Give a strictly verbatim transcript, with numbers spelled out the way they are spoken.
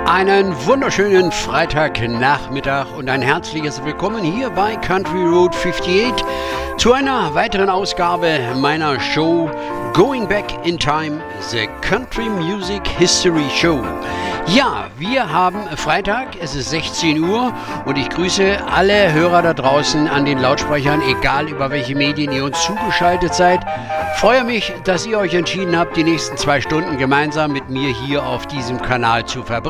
Einen wunderschönen Freitagnachmittag und ein herzliches Willkommen hier bei Country Road achtundfünfzig zu einer weiteren Ausgabe meiner Show Going Back in Time, the Country Music History Show. Ja, wir haben Freitag, es ist sechzehn Uhr und ich grüße alle Hörer da draußen an den Lautsprechern, egal über welche Medien ihr uns zugeschaltet seid. Freue mich, dass ihr euch entschieden habt, die nächsten zwei Stunden gemeinsam mit mir hier auf diesem Kanal zu verbringen.